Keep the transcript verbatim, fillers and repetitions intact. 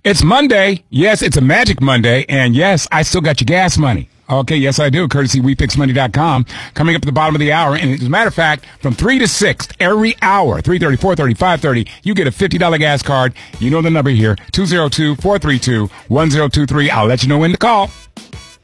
It's Monday. Yes, it's a magic Monday. And yes, I still got your gas money. Okay, yes, I do, courtesy we fix money dot com. Coming up at the bottom of the hour. And as a matter of fact, from three to six, every hour, three thirty, four thirty, five thirty, you get a fifty dollars gas card. You know the number here, two oh two, four three two, one oh two three. I'll let you know when to call.